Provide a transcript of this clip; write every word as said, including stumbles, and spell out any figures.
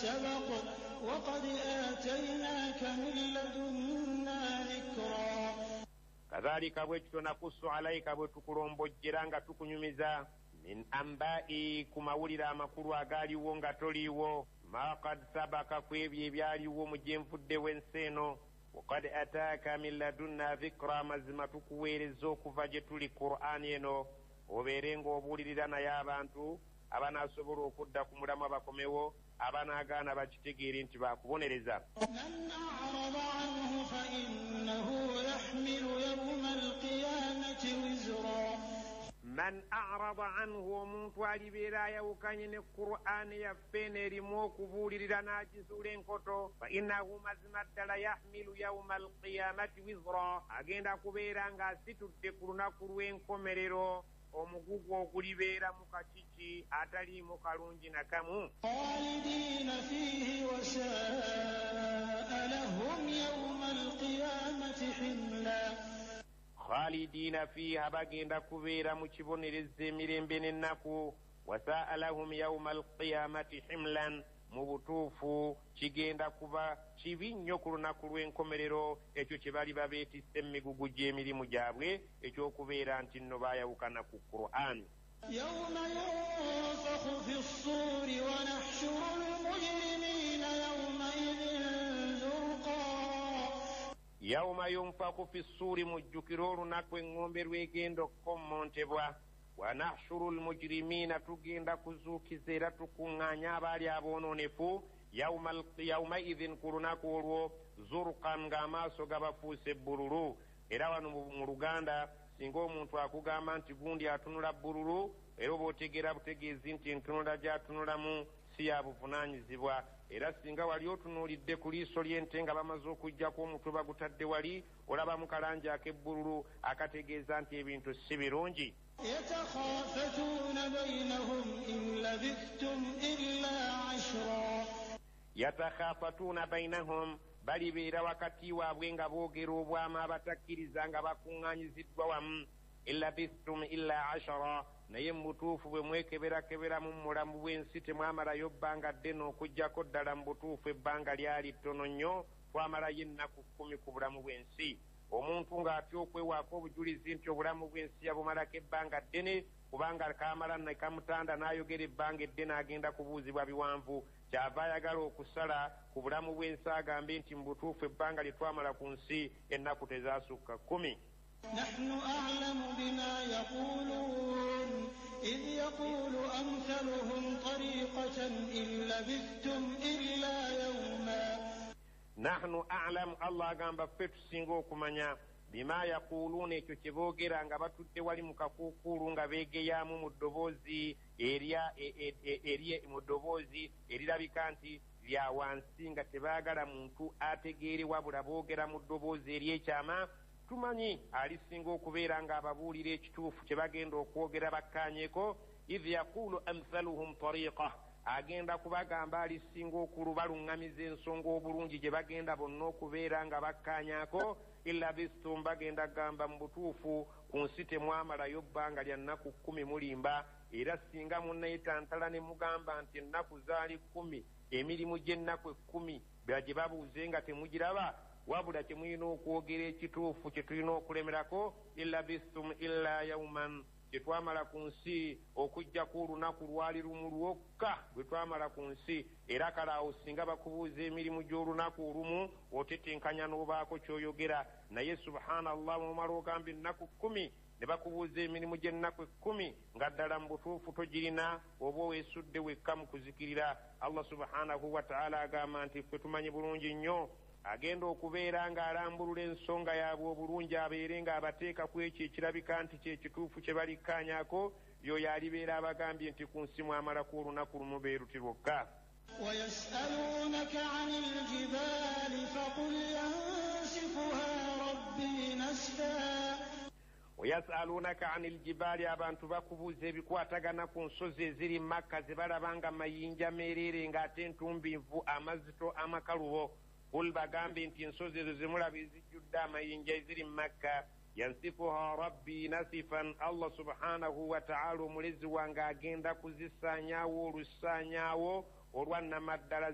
سبق وقد آتيناك من لدنا ذكرا كذلك بوجت نقص عليك بوتكرون بجرانغ تكنيمزا من أنباء كماولي مكرو أغالي وونغ توليو ما قد سبق كويبي بيالي ومجين فد وينسينو وقد أتاك من لدنا ذكرى مزمة كويرزوك فجتولي قرآن ينو وبيرينغو بولي لنا يا بانتو abana asobora okudda ku mulama bakomewo abana agaana bakitegeera nti bakubonereza. Man a'rada anhu fa innahu yahmilu yawma al-qiyamati wizra. Man a'rada anhu omuntu alibeera ayawukanye ne Qur'ani yaffe n'erimu okubuulirira n'agisuula enkoto fa innahu mazima ddala yahmilu yawma al-qiyamati wizra agenda kubeera ng'asitudde ku lunaku lw'enkomerero omugugu ogulibeera mu kakiki ataliimu kalungi nakamu. Khalidina fihi wa sha'a lahum yawma al-qiyamati himla. Khalidina fiha bagenda kubeera mu kibonereza emirembe n'ennaku wa sha'a lahum yawma al-qiyamati himlan mu butuufu kigenda kuba kibi nnyo ku lunaku lw'enkomerero ekyo kye bali babeetisse emigugu gy'emirimu gyabwe ekyokubeera nti nno baayawukana ku Qur'an. Yawma yunfakhu fi s-suuri wa nahshuru al-mujrimiina yawma'idhin zurqa. Yawma yunfakhu fi s-suuri mujjukira olunaku eŋŋombe lw'egenda okukommontebwa wa nahshuru al-mujrimiina tugenda kuzuukiza era tukuŋŋaanya abaali aboononefu yawma'idhin ku lunaku olwo zurqan ng'amaaso gabafuuse bbululu. Era wano mu Luganda singa omuntu akugamba nti gundi atunula bbululu era oba otegeera butegeezi nti entunula gy'atunulamu si ya buvunaanyizibwa. Era singa wali otunuulidde ku liiso ly'ente nga bamaze okuggyako omutwe bagutadde wali olabamu kalangi ak'ebbululu akategeeza nti ebintu si birungi. Yatakhafatuna bainahum in labithtum illa ashra. Yatakhafatuna bainahum balibeera wakati waabwe nga boogera obwama abatakkiriza nga bakuŋŋaanyiziddwa wamu. In labithtum illa ashara naye mu butuufu bwe mwekeberakeberamu mu mulamu bw'ensi temwamalayo bbanga ddene okuggyako ddala mu butuufu ebbanga lyali ttono nnyo twamalayo ennaku kkumi ku bulamu bw'ensi. Omuntu ng'atya okwewaako obujulizi nti obulamu bw'ensi yabumalako ebbanga ddene kubanga kaamala ne kamutanda n'ayogera ebbanga eddene agenda kubuuzibwa biwanvu kyava ayagala okusala ku bulamu bw'ensi agambe nti mu butuufu ebbanga lye twamala ku nsi ennaku tezaasukka kkumi. نحن أعلم بما يقولون إذ يقول أمثلهم طريقة إن لبثتم إلا يوما. نحن أعلم الله قام بفتسينغو كمانيا بما يقولون ekyo kye boogera nga batudde wali mu kakuukulu nga beegeyaamu mu ddoboozi erya mu ddoboozi erirabika nti lya wansi nga tebaagala muntu ategeere wabula boogera mu ddoboozi ery'ekyama. Tumanyi alisinga okubeera ng'ababuulira ekituufu kye bagenda okwogera bakkaanyeeko. idh yaqulu amthaluhum tariqa agenda kubagamba alisinga okulubaluŋŋamiza ensonga obulungi gye bagenda bonna okubeera nga bakkaanyaako. illa bistum bagenda kugamba mu butuufu ku nsi temwamalayo bbanga lya nnaku kkumi mulimba. Era singa munnayitantala ne mugamba nti ennaku zaali kkumi emirimu gy'ennaku ekkumi gye babuuze nga temugiraba wabula kye mulina okwogera ekituufu kye tulina okulemerako. illa bistum illa yawman kye twamala ku nsi okuggyako olunaku lwali lumu lwokka bwe twamala ku nsi. Era kale awo singa bakubuuza emirimu gy'olunaku olumu otetenkanya n'obaako ky'oyogera naye subhanallah omala ogamba ennaku kkumi ne bakubuuza emirimu gy'ennaku ekkumi nga ddala mu butuufu togirina oba weesudde wekka mu kuzikirira. Allah subhanahu wa ta'ala agamba nti ffe tumanyi bulungi nnyo agenda okubeera ng'alambulula ensonga yaabwe obulungi abeere ng'abateeka ku ekyo ekirabika nti kyekituufu kye balikkaanyaako. Y'oyo alibeera abagambye nti ku nsi mwamalaku olunaku lumu beeruti lwokka. ويسألونك عن الجبال فقل ينسفها ربي نسفا. ويسألونك عن الجبال abantu bakubuuza ebikwatagana ku nsozi eziri Makka ze balabanga mayinja meerere ng'ate ntumbinvu amazito amakalubo. Qul bagambe nti ensozi ezo zemulaba ezijjudde amayinja eziri Makka yansifuha rabbi nasifan. Allah subhanahu wa ta'ala omulezi wange agenda kuzisaanyaawo olusaanyaawo olwannamaddala